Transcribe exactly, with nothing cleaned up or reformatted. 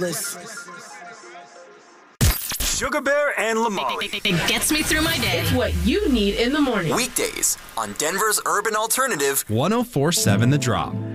Reckless. Sugar Bear and Lamar. It gets me through my day. It's what you need in the morning. Weekdays on Denver's Urban Alternative. one oh four point seven The Drop.